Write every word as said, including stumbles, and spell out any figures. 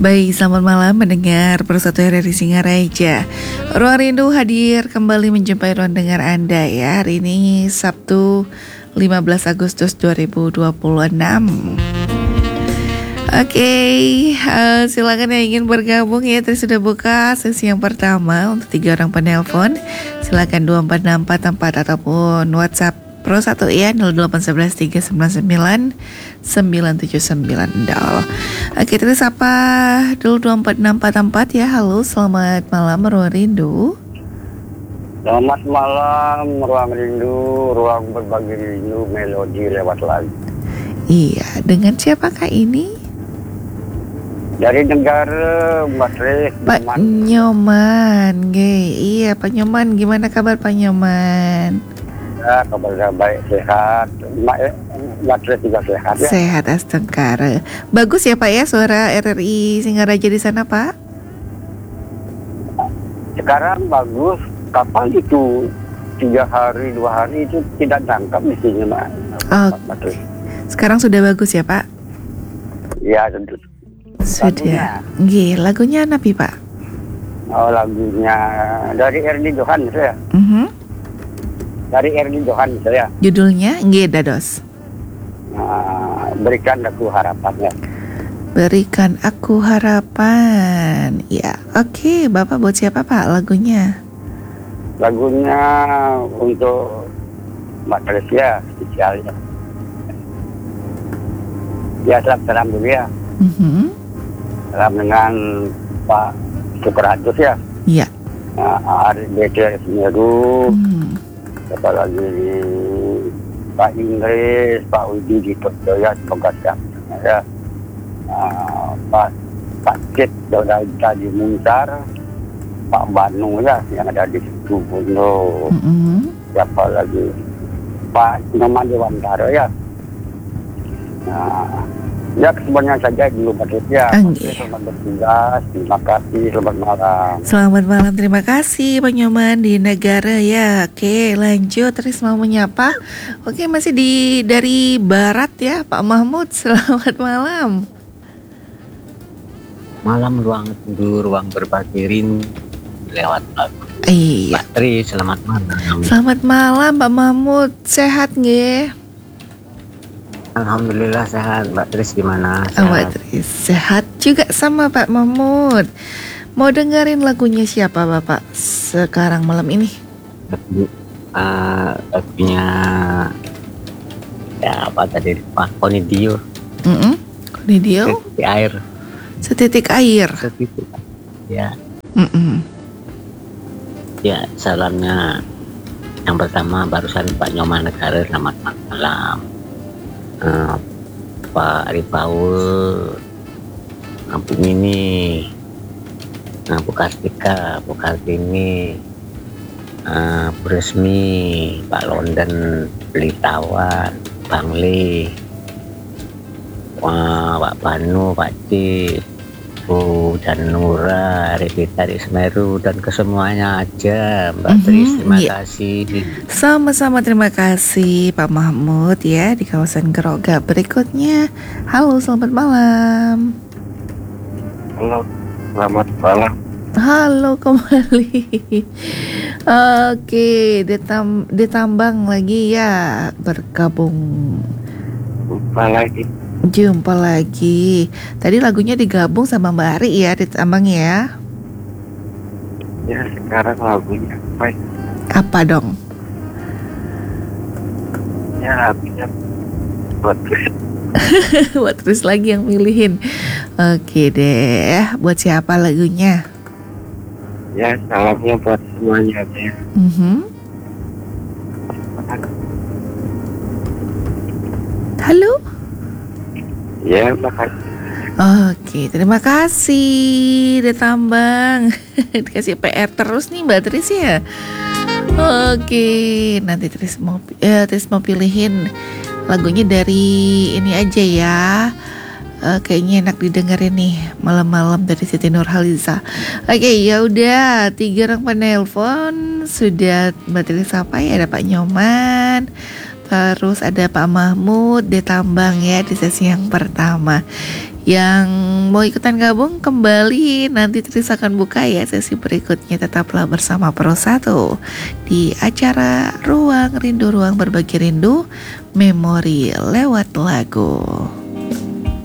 Baik, selamat malam mendengar Persatu R R I Singaraja. Ruang Rindu hadir kembali menjumpai ruang dengar Anda ya. Hari ini Sabtu lima belas Agustus dua ribu dua puluh enam. Oke, okay, uh, silakan yang ingin bergabung ya. Tadi sudah buka sesi yang pertama untuk tiga orang penelpon. Silakan dua empat enam empat empat ataupun WhatsApp Pro satu ya nol delapan satu satu tiga sembilan sembilan sembilan tujuh sembilan nol. Oke, terus apa dulu dua empat enam empat empat ya. Halo, selamat malam Ruang Rindu. Selamat malam Ruang Rindu, ruang berbagi rindu, melodi lewat lagu. Iya, dengan siapakah ini? Dari negara Mbak Tris, Pak Nyoman. Nyoman, ge. Iya Pak Nyoman, gimana kabar Pak Nyoman? Ya, kabar baik, sehat. Mbak, Mbak Tris juga sehat ya. Sehat astagfirullah. Bagus ya Pak ya suara R R I Singaraja di sana Pak? Sekarang bagus. Kapal itu tiga hari dua hari itu tidak tangkap mestinya Mbak. Oh, Mbak Tris. sekarang sudah bagus ya Pak? Ya tentu. Sudah. Nggih, lagunya apa Pak? Oh, lagunya dari Erdi Johan saya. Mhm. Dari Erdi Johan saya. Judulnya nggih dados. Nah, berikan aku harapan ya. Berikan aku harapan. Ya, oke. Bapak buat siapa Pak lagunya? Lagunya untuk Mbak Teresia spesialnya. Ya, salam-salam dulu ya. Mhm. Salam dengan Pak Sukratus ya. Iya. Nah, Ari B T Semeru. Hmm. Apa lagi Pak Inggris, Pak Widi di Todoya, semoga sehat ya. Nah, Pak Pak Cid Dauda di Muncar, Pak Banu ya yang ada di situ Bondo. Mhm. Siapa lagi Pak Nyoman Dewantara ya. Nah, ya semuanya saja dulu Pak Tris ya. Oke. Selamat bertugas, terima kasih, selamat malam. Selamat malam, terima kasih Pak Nyoman di negara ya. Oke, lanjut terus mau menyapa. Oke, masih di dari barat ya Pak Mahmud. Selamat malam. Malam ruang rindu, ruang berbagi rindu lewat lagu. Iya. Mbak Tri, selamat malam. Selamat malam Pak Mahmud. Sehat nggih? Alhamdulillah sehat. Mbak Tris gimana? Oh, Mbak Tris sehat juga sama Pak Mahmud. Mau dengerin lagunya siapa Bapak sekarang malam ini? Lagu, uh, lagunya ya apa tadi Pak Konidio. Mm-mm. Konidio? Di air. Setitik air. Setitik. Ya. Mm-mm. Ya, salamnya yang pertama barusan Pak Nyoman Negara, selamat malam. Uh, Pak Ari Paul, Bu Mini, uh, Bu Kartika, Bu Kartini, uh, Bu Resmi, Pak London, Belitawan, Bang Li, uh, Pak Banu, Pak Cid, Bu Janura, Revita di Semeru, dan kesemuanya aja Mbak Mhm, Tris, terima iya. kasih. Sama-sama, terima kasih Pak Mahmud ya di kawasan Geroga. Berikutnya, halo selamat malam. Halo, selamat malam. Halo kembali. Oke, ditam ditambang lagi ya bergabung. Jumpa lagi. Jumpa lagi. Tadi lagunya digabung sama Mbak Ari ya ditambang ya. Ya, sekarang lagunya apa? Apa dong? Ya, lagunya buat Buat terus lagi yang milihin. Oke deh, buat siapa lagunya? ya, salamnya buat semuanya ya. Mhm. Halo. Ya, makasih. Oke, terima kasih ditambang. Dikasih P R terus nih Mbak Tris ya. Oke, nanti Tris mau eh, Tris mau pilihin lagunya dari ini aja ya. Eh, kayaknya enak didengerin nih malam-malam dari Siti Nurhaliza. Oke, ya udah tiga orang penelpon sudah Mbak Tris apa ya, ada Pak Nyoman. Terus ada Pak Mahmud ditambang ya di sesi yang pertama. Yang mau ikutan gabung kembali, nanti Tris akan buka ya sesi berikutnya. Tetaplah bersama Pro satu di acara Ruang Rindu, Ruang Berbagi Rindu, Memori lewat lagu.